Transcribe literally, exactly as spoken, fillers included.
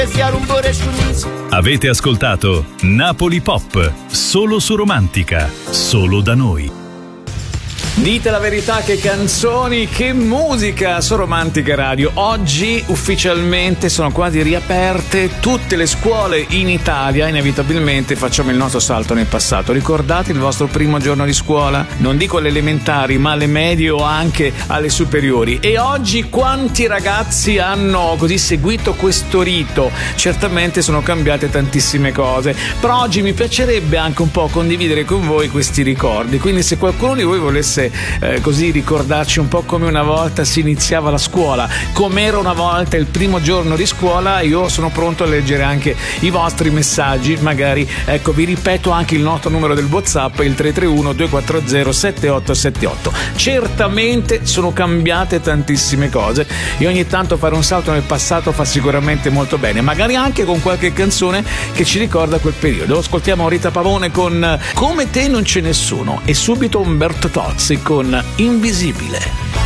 Avete ascoltato Napoli Pop, solo su Romantica, solo da noi. Dite la verità, che canzoni, che musica su Romantica Radio. Oggi ufficialmente sono quasi riaperte tutte le scuole in Italia. Inevitabilmente facciamo il nostro salto nel passato. Ricordate il vostro primo giorno di scuola? Non dico alle elementari, ma alle medie o anche alle superiori. E oggi quanti ragazzi hanno così seguito questo rito? Certamente sono cambiate tantissime cose, però oggi mi piacerebbe anche un po' condividere con voi questi ricordi. Quindi se qualcuno di voi volesse Eh, così ricordarci un po' come una volta si iniziava la scuola, com'era una volta il primo giorno di scuola, io sono pronto a leggere anche i vostri messaggi. Magari, ecco, vi ripeto anche il nostro numero del WhatsApp, il tre tre uno due quattro zero sette otto sette otto. Certamente sono cambiate tantissime cose e ogni tanto fare un salto nel passato fa sicuramente molto bene, magari anche con qualche canzone che ci ricorda quel periodo. Ascoltiamo Rita Pavone con Come te non c'è nessuno e subito Umberto Tozzi con Invisibile.